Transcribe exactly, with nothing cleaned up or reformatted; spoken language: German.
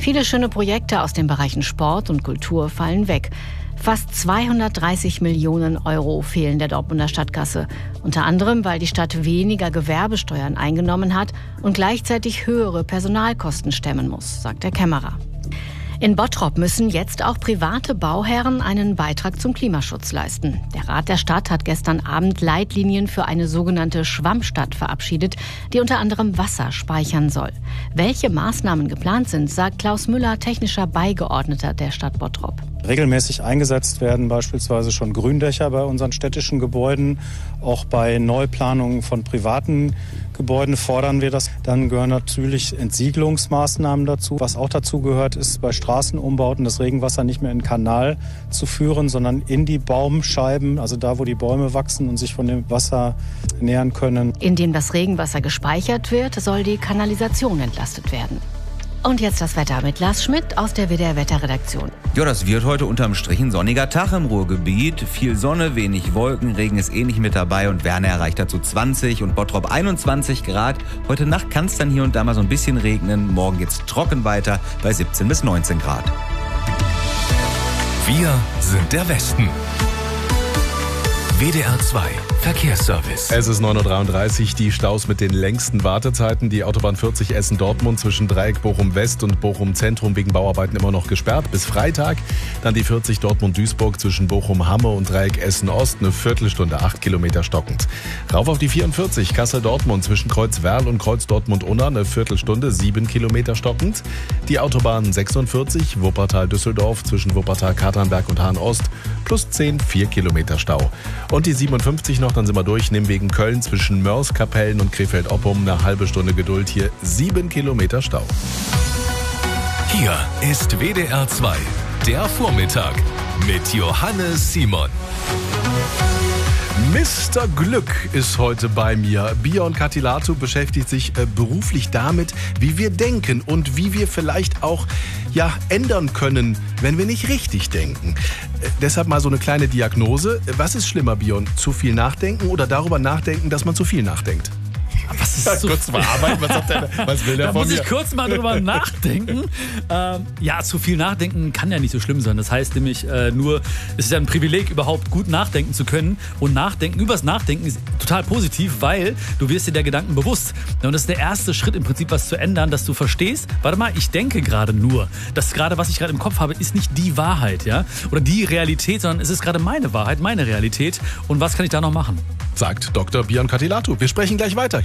Viele schöne Projekte aus den Bereichen Sport und Kultur fallen weg. Fast zweihundertdreißig Millionen Euro fehlen der Dortmunder Stadtkasse. Unter anderem, weil die Stadt weniger Gewerbesteuern eingenommen hat und gleichzeitig höhere Personalkosten stemmen muss, sagt der Kämmerer. In Bottrop müssen jetzt auch private Bauherren einen Beitrag zum Klimaschutz leisten. Der Rat der Stadt hat gestern Abend Leitlinien für eine sogenannte Schwammstadt verabschiedet, die unter anderem Wasser speichern soll. Welche Maßnahmen geplant sind, sagt Klaus Müller, technischer Beigeordneter der Stadt Bottrop. Regelmäßig eingesetzt werden beispielsweise schon Gründächer bei unseren städtischen Gebäuden. Auch bei Neuplanungen von privaten Gebäuden fordern wir das. Dann gehören natürlich Entsiegelungsmaßnahmen dazu. Was auch dazu gehört, ist bei Straßenumbauten das Regenwasser nicht mehr in den Kanal zu führen, sondern in die Baumscheiben, also da, wo die Bäume wachsen und sich von dem Wasser ernähren können. In dem das Regenwasser gespeichert wird, soll die Kanalisation entlastet werden. Und jetzt das Wetter mit Lars Schmidt aus der W D R-Wetterredaktion. Ja, das wird heute unterm Strich ein sonniger Tag im Ruhrgebiet. Viel Sonne, wenig Wolken, Regen ist eh nicht mit dabei und Werne erreicht dazu zwanzig und Bottrop einundzwanzig Grad. Heute Nacht kann es dann hier und da mal so ein bisschen regnen. Morgen geht's trocken weiter bei siebzehn bis neunzehn Grad. Wir sind der Westen. W D R zwei Verkehrsservice. Es ist neun Uhr dreiunddreißig, die Staus mit den längsten Wartezeiten. Die Autobahn vierzig Essen-Dortmund zwischen Dreieck Bochum-West und Bochum-Zentrum wegen Bauarbeiten immer noch gesperrt bis Freitag. Dann die vierzig Dortmund-Duisburg zwischen Bochum-Hamme und Dreieck Essen-Ost, eine Viertelstunde, acht Kilometer stockend. Rauf auf die vierundvierzig Kassel-Dortmund zwischen Kreuz-Werl und Kreuz-Dortmund-Unna, eine Viertelstunde, sieben Kilometer stockend. Die Autobahn sechsundvierzig Wuppertal-Düsseldorf zwischen Wuppertal-Katernberg und Hahn-Ost plus zehn, vier Kilometer Stau. Und die siebenundfünfzig noch, dann sind wir durch, nehmen wegen Köln zwischen Mörs, Kapellen und Krefeld-Oppum eine halbe Stunde Geduld, hier sieben Kilometer Stau. Hier ist W D R zwei, der Vormittag mit Johannes Simon. Mister Glück ist heute bei mir. Bion Katilatu beschäftigt sich äh, beruflich damit, wie wir denken und wie wir vielleicht auch ja, ändern können, wenn wir nicht richtig denken. Äh, deshalb mal so eine kleine Diagnose. Was ist schlimmer, Bion? Zu viel nachdenken oder darüber nachdenken, dass man zu viel nachdenkt? Was ist so kurz verarbeiten, was, sagt der, was will der da von muss mir? ich kurz mal drüber nachdenken. Ähm, ja, zu viel nachdenken kann ja nicht so schlimm sein. Das heißt nämlich äh, nur, es ist ja ein Privileg, überhaupt gut nachdenken zu können. Und nachdenken, übers Nachdenken ist total positiv, weil du wirst dir der Gedanken bewusst. Und das ist der erste Schritt im Prinzip, was zu ändern, dass du verstehst, warte mal, ich denke gerade nur. Das gerade, was ich gerade im Kopf habe, ist nicht die Wahrheit, ja? Oder die Realität, sondern es ist gerade meine Wahrheit, meine Realität. Und was kann ich da noch machen? Sagt Doktor Bion Katilatu. Wir sprechen gleich weiter.